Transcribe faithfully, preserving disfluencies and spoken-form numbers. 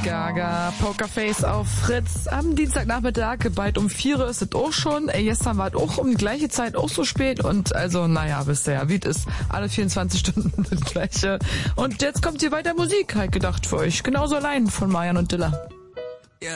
Gaga, Pokerface auf Fritz. Am Dienstagnachmittag, bald um vier Uhr ist es auch schon. Ey, gestern war es auch um die gleiche Zeit auch so spät. Und also, naja, wisst ihr ja, wie es ist. Alle vierundzwanzig Stunden das gleiche. Und jetzt kommt hier weiter Musik, halt gedacht für euch. Genauso allein von Marian und Dilla.